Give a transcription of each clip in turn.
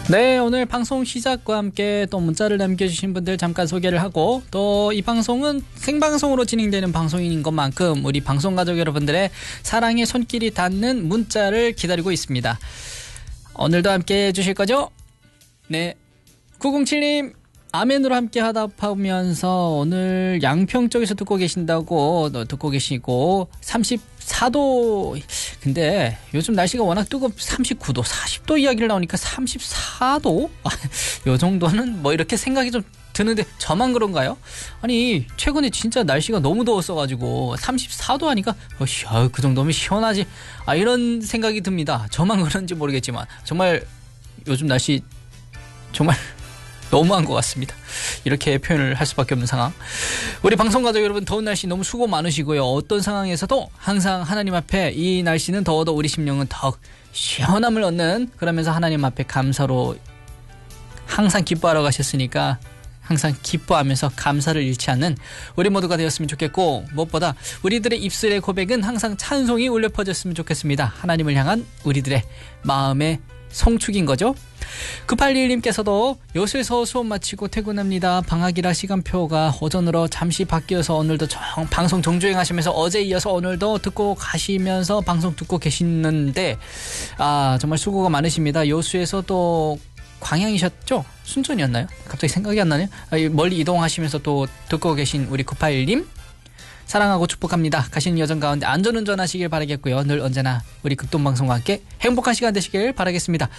네, 오늘 방송 시작과 함께 또 문자를 남겨주신 분들 잠깐 소개를 하고, 또 이 방송은 생방송으로 진행되는 방송인 것만큼 우리 방송 가족 여러분들의 사랑의 손길이 닿는 문자를 기다리고 있습니다. 오늘도 함께 해주실 거죠? 네, 907님 아멘으로 함께 하다 보면서 오늘 양평 쪽에서 듣고 계신다고 듣고 계시고 34도. 근데 요즘 날씨가 워낙 뜨겁 39도 40도 이야기를 나오니까 34도? 요 정도는 뭐 이렇게 생각이 좀 드는데 저만 그런가요? 아니 최근에 진짜 날씨가 너무 더웠어가지고 34도 하니까 그 정도면 시원하지, 이런 생각이 듭니다. 저만 그런지 모르겠지만 정말 요즘 날씨 정말 너무한 것 같습니다. 이렇게 표현을 할 수밖에 없는 상황. 우리 방송 가족 여러분, 더운 날씨 너무 수고 많으시고요. 어떤 상황에서도 항상 하나님 앞에 이 날씨는 더워도 우리 심령은 더욱 시원함을 얻는, 그러면서 하나님 앞에 감사로 항상 기뻐하러 가셨으니까 항상 기뻐하면서 감사를 잃지 않는 우리 모두가 되었으면 좋겠고, 무엇보다 우리들의 입술의 고백은 항상 찬송이 울려 퍼졌으면 좋겠습니다. 하나님을 향한 우리들의 마음의 성축인 거죠. 981님께서도 여수에서 수업 마치고 퇴근합니다. 방학이라 시간표가 오전으로 잠시 바뀌어서 오늘도 방송 정주행하시면서 어제 이어서 오늘도 듣고 가시면서 방송 듣고 계시는데 정말 수고가 많으십니다. 여수에서 또 광양이셨죠? 순천이었나요? 갑자기 생각이 안 나네요. 멀리 이동하시면서 또 듣고 계신 우리 981님 사랑하고 축복합니다. 가시는 여정 가운데 안전운전 하시길 바라겠고요. 늘 언제나 우리 극동방송과 함께 행복한 시간 되시길 바라겠습니다.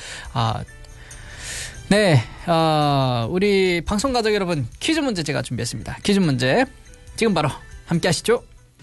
네, 우리 방송 가족 여러분, 퀴즈 문제 제가 준비했습니다. 퀴즈 문제 지금 바로 함께 하시죠.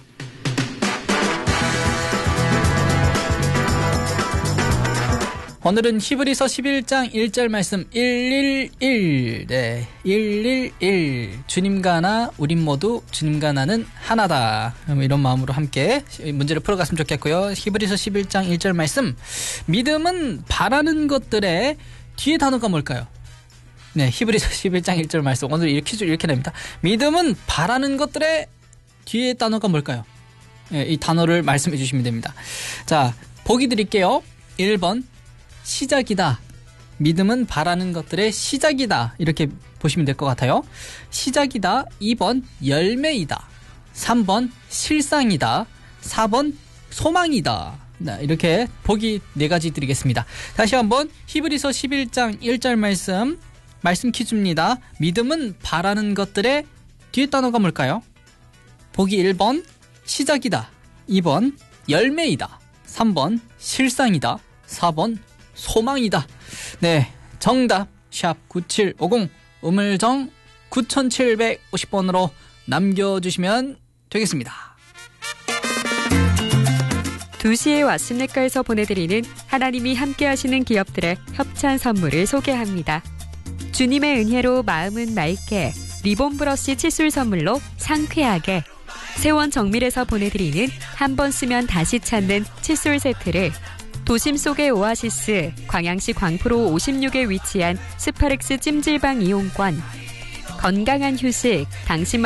오늘은 히브리서 11장 1절 말씀 111. 네, 111. 주님과 나, 우린 모두 주님과 나는 하나다. 이런 마음으로 함께 문제를 풀어갔으면 좋겠고요. 히브리서 11장 1절 말씀. 믿음은 바라는 것들의 뒤에 단어가 뭘까요? 네, 히브리서 11장 1절 말씀. 오늘 이 퀴즈 이렇게 냅니다. 믿음은 바라는 것들의 뒤에 단어가 뭘까요? 네, 이 단어를 말씀해 주시면 됩니다. 자, 보기 드릴게요. 1번. 시작이다. 믿음은 바라는 것들의 시작이다. 이렇게 보시면 될 것 같아요. 시작이다. 2번 열매이다. 3번 실상이다. 4번 소망이다. 이렇게 보기 4가지 드리겠습니다. 다시 한번 히브리서 11장 1절 말씀 퀴즈입니다. 믿음은 바라는 것들의 뒤에 단어가 뭘까요? 보기 1번 시작이다. 2번 열매이다. 3번 실상이다. 4번 소망이다. 네, 정답 샵 9750 우물정 9750번으로 남겨주시면 되겠습니다. 2시에 왔습니까에서 보내드리는 하나님이 함께하시는 기업들의 협찬 선물을 소개합니다. 주님의 은혜로 마음은 맑게 리본 브러쉬 칫솔 선물로 상쾌하게, 세원 정밀에서 보내드리는 한 번 쓰면 다시 찾는 칫솔 세트를, 도심 속의 오아시스 광양시 광포로 56에 위치한 스파렉스 찜질방 이용권, 건강한 휴식 당신만